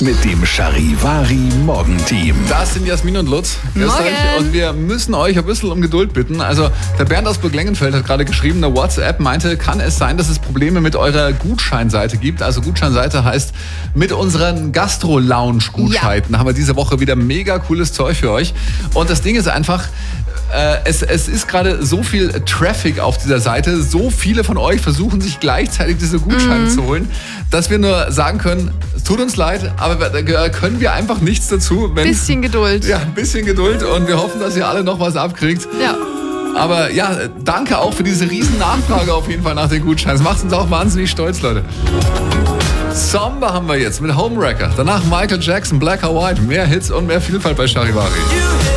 mit dem Charivari Morgenteam. Das sind Jasmin und Lutz. Grüß Morgen. euch. Und wir müssen euch ein bisschen um Geduld bitten. Also der Bernd aus Burglengenfeld hat gerade geschrieben, eine WhatsApp meinte, kann es sein, dass es Probleme mit eurer Gutscheinseite gibt? Also Gutscheinseite heißt, mit unseren Gastro-Lounge-Gutscheinen haben wir diese Woche wieder mega cooles Zeug für euch. Und das Ding ist einfach, es ist gerade so viel Traffic auf dieser Seite, so viele von euch versuchen sich gleichzeitig diese Gutscheine zu holen, dass wir nur sagen können, es tut uns leid, aber da können wir einfach nichts dazu. Bisschen Geduld. Ja, ein bisschen Geduld und wir hoffen, dass ihr alle noch was abkriegt. Ja. Aber ja, danke auch für diese riesen Nachfrage auf jeden Fall nach den Gutscheinen. Das macht uns auch wahnsinnig stolz, Leute. Samba haben wir jetzt mit Homewrecker. Danach Michael Jackson, Black or White. Mehr Hits und mehr Vielfalt bei Charivari.